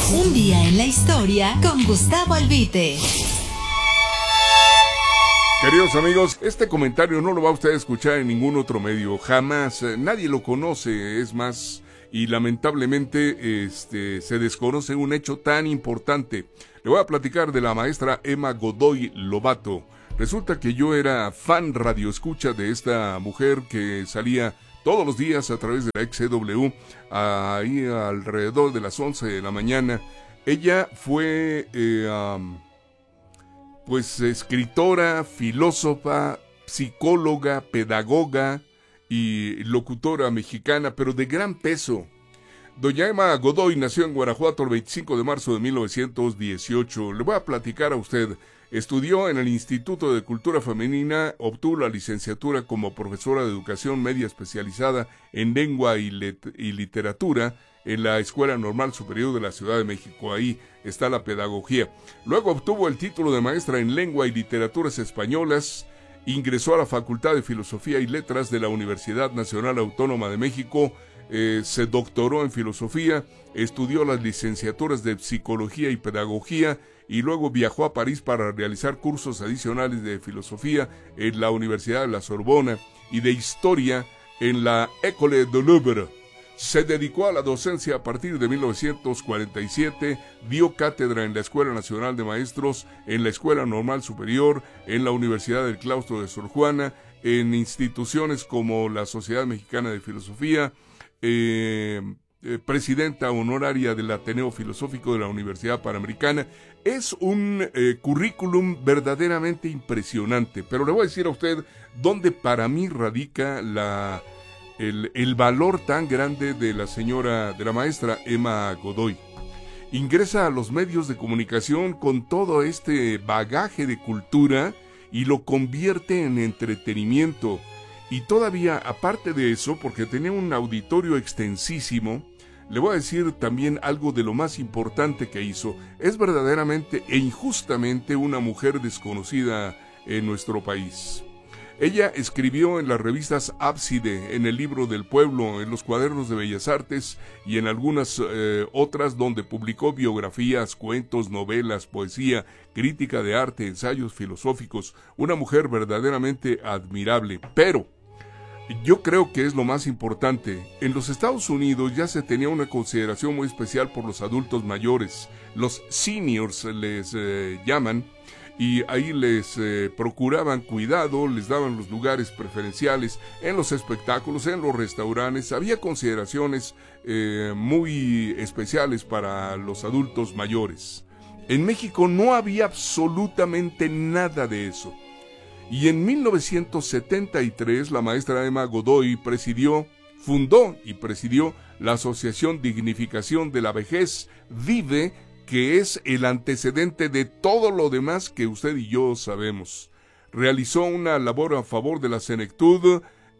Un día en la historia con Gustavo Albite. Queridos amigos, este comentario no lo va usted a escuchar en ningún otro medio, jamás, nadie lo conoce, es más, y lamentablemente se desconoce un hecho tan importante. Le voy a platicar de la maestra Emma Godoy Lobato. Resulta que yo era fan radioescucha de esta mujer que salía todos los días a través de la XCW, ahí alrededor de las 11 de la mañana. Ella fue escritora, filósofa, psicóloga, pedagoga y locutora mexicana, pero de gran peso. Doña Emma Godoy nació en Guanajuato el 25 de marzo de 1918. Le voy a platicar a usted. Estudió en el Instituto de Cultura Femenina, obtuvo la licenciatura como profesora de educación media especializada en lengua y literatura en la Escuela Normal Superior de la Ciudad de México. Ahí está la pedagogía. Luego obtuvo el título de maestra en lengua y literaturas españolas. Ingresó a la Facultad de Filosofía y Letras de la Universidad Nacional Autónoma de México. Se doctoró en filosofía, estudió las licenciaturas de psicología y pedagogía y luego viajó a París para realizar cursos adicionales de filosofía en la Universidad de la Sorbona y de historia en la École du Louvre. Se dedicó a la docencia a partir de 1947, dio cátedra en la Escuela Nacional de Maestros, en la Escuela Normal Superior, en la Universidad del Claustro de Sor Juana, en instituciones como la Sociedad Mexicana de Filosofía, presidenta honoraria del Ateneo Filosófico de la Universidad Panamericana. Es un currículum verdaderamente impresionante, pero le voy a decir a usted dónde para mí radica el valor tan grande de la maestra Emma Godoy. Ingresa a los medios de comunicación con todo este bagaje de cultura y lo convierte en entretenimiento. Y todavía, aparte de eso, porque tenía un auditorio extensísimo, le voy a decir también algo de lo más importante que hizo. Es verdaderamente e injustamente una mujer desconocida en nuestro país. Ella escribió en las revistas Ábside, en el Libro del Pueblo, en los Cuadernos de Bellas Artes y en algunas otras donde publicó biografías, cuentos, novelas, poesía, crítica de arte, ensayos filosóficos. Una mujer verdaderamente admirable, pero yo creo que es lo más importante. En los Estados Unidos ya se tenía una consideración muy especial por los adultos mayores. Los seniors les llaman, y ahí les procuraban cuidado, les daban los lugares preferenciales en los espectáculos, en los restaurantes. Había consideraciones muy especiales para los adultos mayores. En México no había absolutamente nada de eso. Y en 1973 la maestra Emma Godoy fundó y presidió la Asociación Dignificación de la Vejez, VIVE, que es el antecedente de todo lo demás que usted y yo sabemos. Realizó una labor a favor de la senectud,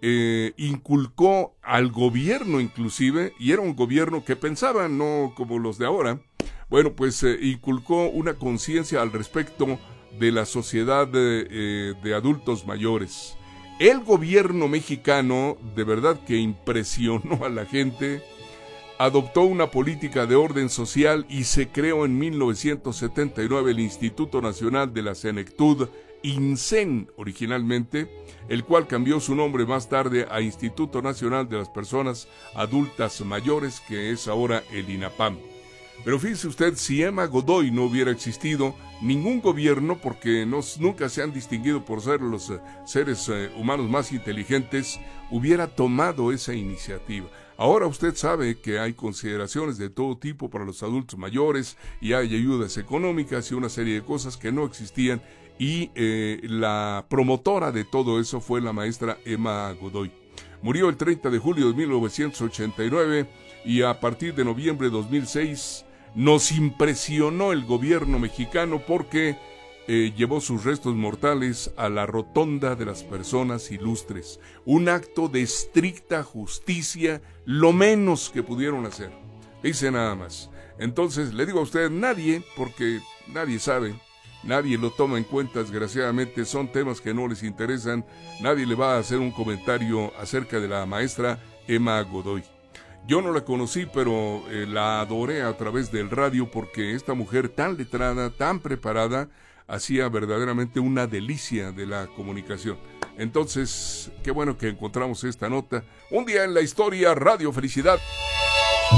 inculcó al gobierno inclusive, y era un gobierno que pensaba no como los de ahora. Bueno, pues inculcó una conciencia al respecto de la sociedad de adultos mayores. El gobierno mexicano de verdad que impresionó a la gente. Adoptó una política de orden social y se creó en 1979 el Instituto Nacional de la Senectud, INSEN originalmente, el cual cambió su nombre más tarde a Instituto Nacional de las Personas Adultas Mayores, que es ahora el INAPAM. Pero fíjese usted, si Emma Godoy no hubiera existido, ningún gobierno, porque nunca se han distinguido por ser los seres humanos más inteligentes, hubiera tomado esa iniciativa. Ahora usted sabe que hay consideraciones de todo tipo para los adultos mayores y hay ayudas económicas y una serie de cosas que no existían, y la promotora de todo eso fue la maestra Emma Godoy. Murió el 30 de julio de 1989 y a partir de noviembre de 2006 nos impresionó el gobierno mexicano porque llevó sus restos mortales a la Rotonda de las Personas Ilustres. Un acto de estricta justicia, lo menos que pudieron hacer. Dice nada más. Entonces, le digo a usted, nadie, porque nadie sabe, nadie lo toma en cuenta, desgraciadamente, son temas que no les interesan, nadie le va a hacer un comentario acerca de la maestra Emma Godoy. Yo no la conocí, pero la adoré a través del radio porque esta mujer tan letrada, tan preparada, hacía verdaderamente una delicia de la comunicación. Entonces, qué bueno que encontramos esta nota. Un día en la historia, Radio Felicidad.